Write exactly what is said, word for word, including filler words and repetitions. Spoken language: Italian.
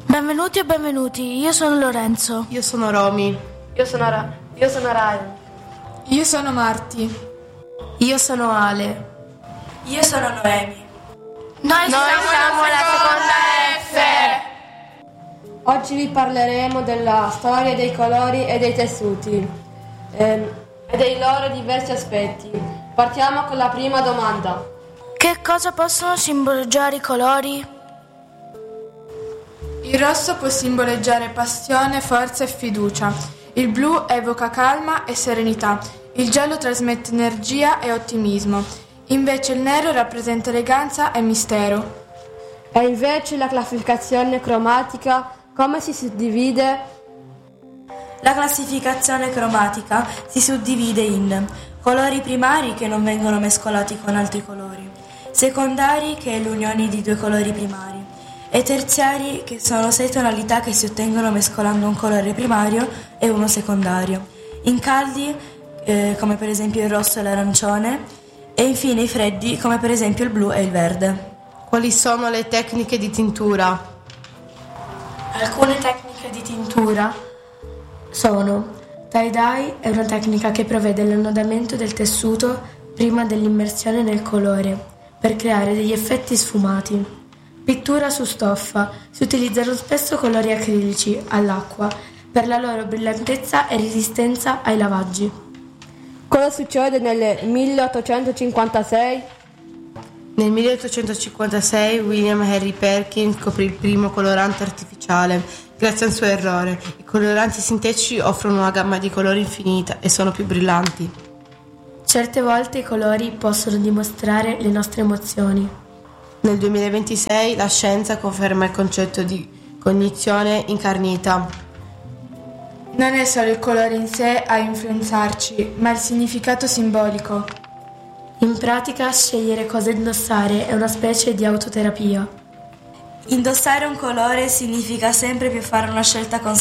Benvenuti e benvenuti, io sono Lorenzo. Io sono Romy. Io sono Ra- Io sono Ryan. Io sono Marti. Io sono Ale. Io sono Noemi. Noi, Noi siamo la seconda F. Oggi vi parleremo della storia dei colori e dei tessuti ehm, e dei loro diversi aspetti. Partiamo con la prima domanda. Che cosa possono simboleggiare i colori? Il rosso può simboleggiare passione, forza e fiducia. Il blu evoca calma e serenità. Il giallo trasmette energia e ottimismo. Invece il nero rappresenta eleganza e mistero. E invece la classificazione cromatica, come si suddivide? La classificazione cromatica si suddivide in colori primari che non vengono mescolati con altri colori, secondari che è l'unione di due colori primari e terziari che sono sei tonalità che si ottengono mescolando un colore primario e uno secondario. In caldi eh, come per esempio il rosso e l'arancione e infine i freddi come per esempio il blu e il verde. Quali sono le tecniche di tintura? Alcune tecniche di tintura sono tie-dye, è una tecnica che prevede l'annodamento del tessuto prima dell'immersione nel colore per creare degli effetti sfumati. Pittura su stoffa, si utilizzano spesso colori acrilici all'acqua per la loro brillantezza e resistenza ai lavaggi. Cosa succede nel milleottocentocinquantasei? Nel milleottocentocinquantasei William Henry Perkin scoprì il primo colorante artificiale. Grazie al suo errore, i coloranti sintetici offrono una gamma di colori infinita e sono più brillanti. Certe volte i colori possono dimostrare le nostre emozioni. Nel duemilaventisei la scienza conferma il concetto di cognizione incarnita. Non è solo il colore in sé a influenzarci, ma il significato simbolico. In pratica, scegliere cosa indossare è una specie di autoterapia. Indossare un colore significa sempre più fare una scelta consapevole